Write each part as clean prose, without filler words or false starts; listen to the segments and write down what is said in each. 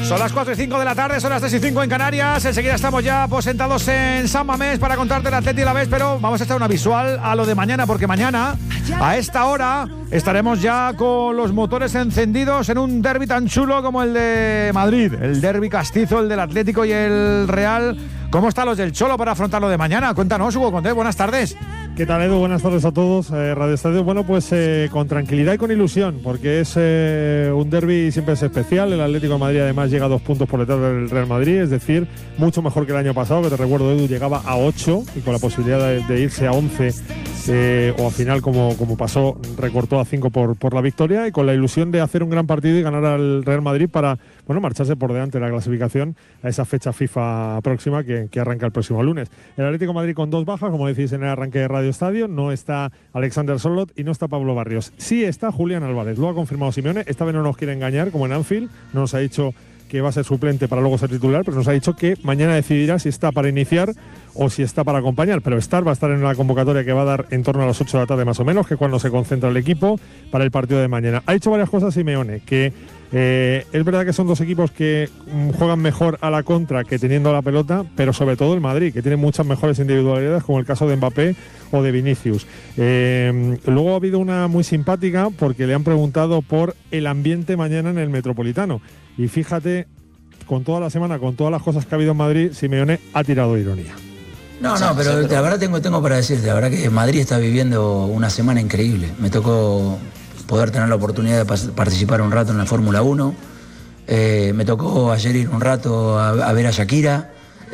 Son las 4 y 5 de la tarde, son las 3 y 5 en Canarias. Enseguida estamos ya sentados en San Mamés para contarte el Atleti Alavés, pero vamos a echar una visual a lo de mañana, porque mañana, a esta hora, estaremos ya con los motores encendidos en un derbi tan chulo como el de Madrid, el derbi castizo, el del Atlético y el Real. ¿Cómo están los del Cholo para afrontar lo de mañana? Cuéntanos, Hugo Conde, buenas tardes. ¿Qué tal, Edu? Buenas tardes a todos. Radio Estadio, bueno, pues con tranquilidad y con ilusión, porque es un derbi siempre es especial. El Atlético de Madrid además llega a 2 puntos por detrás del Real Madrid, es decir, mucho mejor que el año pasado, que te recuerdo, Edu, llegaba a 8 y con la posibilidad de irse a 11 o al final, como pasó, recortó a 5 por la victoria, y con la ilusión de hacer un gran partido y ganar al Real Madrid para, bueno, marcharse por delante de la clasificación a esa fecha FIFA próxima que arranca el próximo lunes. El Atlético de Madrid con 2 bajas, como decís en el arranque de Radio Estadio. No está Alexander Sörloth y no está Pablo Barrios. Sí está Julián Álvarez, lo ha confirmado Simeone. Esta vez no nos quiere engañar, como en Anfield, no nos ha dicho que va a ser suplente para luego ser titular, pero nos ha dicho que mañana decidirá si está para iniciar o si está para acompañar, pero va a estar en la convocatoria que va a dar en torno a las 8 de la tarde más o menos, que es cuando se concentra el equipo para el partido de mañana. Ha dicho varias cosas Simeone, que es verdad que son dos equipos que juegan mejor a la contra que teniendo la pelota, pero sobre todo el Madrid, que tiene muchas mejores individualidades, como el caso de Mbappé o de Vinicius. Luego ha habido una muy simpática, porque le han preguntado por el ambiente mañana en el Metropolitano. Y fíjate, con toda la semana, con todas las cosas que ha habido en Madrid, Simeone ha tirado ironía. No, pero la verdad tengo para decirte, la verdad que Madrid está viviendo una semana increíble. Me tocó poder tener la oportunidad de participar un rato en la Fórmula 1. Me tocó ayer ir un rato a ver a Shakira.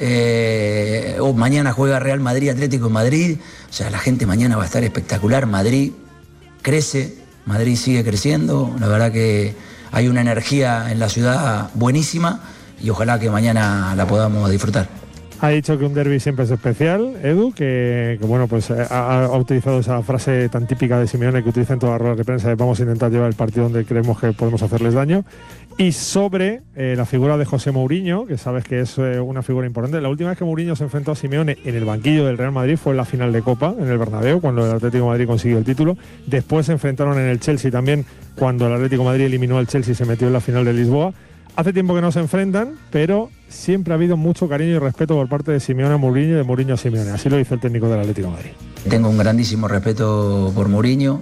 Mañana juega Real Madrid, Atlético de Madrid. O sea, la gente mañana va a estar espectacular. Madrid crece, Madrid sigue creciendo. La verdad que hay una energía en la ciudad buenísima y ojalá que mañana la podamos disfrutar. Ha dicho que un derbi siempre es especial, Edu, que bueno, pues ha utilizado esa frase tan típica de Simeone que utiliza en todas las ruedas de prensa de vamos a intentar llevar el partido donde creemos que podemos hacerles daño. Y sobre la figura de José Mourinho, que sabes que es una figura importante. La última vez que Mourinho se enfrentó a Simeone en el banquillo del Real Madrid fue en la final de Copa, en el Bernabéu, cuando el Atlético de Madrid consiguió el título. Después se enfrentaron en el Chelsea también, cuando el Atlético de Madrid eliminó al Chelsea y se metió en la final de Lisboa. Hace tiempo que no se enfrentan, pero siempre ha habido mucho cariño y respeto por parte de Simeone a Mourinho y de Mourinho a Simeone. Así lo dice el técnico del Atlético de Madrid. Tengo un grandísimo respeto por Mourinho,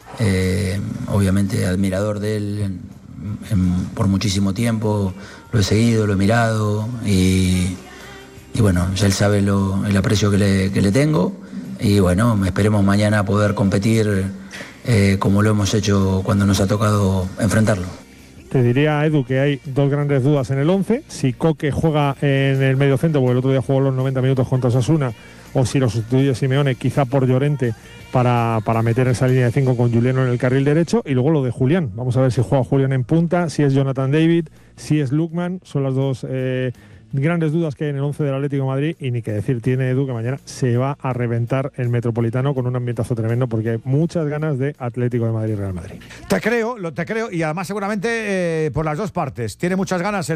obviamente admirador de él por muchísimo tiempo. Lo he seguido, lo he mirado y bueno, ya él sabe el aprecio que le tengo. Y bueno, esperemos mañana poder competir como lo hemos hecho cuando nos ha tocado enfrentarlo. Te diría, Edu, que hay dos grandes dudas en el 11. Si Coque juega en el mediocentro, porque el otro día jugó los 90 minutos contra Osasuna, o si lo sustituye Simeone, quizá por Llorente, para meter esa línea de 5 con Juliano en el carril derecho. Y luego lo de Julián. Vamos a ver si juega Julián en punta, si es Jonathan David, si es Lookman. Son las dos grandes dudas que hay en el 11 del Atlético de Madrid. Y ni que decir tiene, Edu, que mañana se va a reventar el Metropolitano con un ambientazo tremendo, porque hay muchas ganas de Atlético de Madrid y Real Madrid. Te creo, y además seguramente por las dos partes. Tiene muchas ganas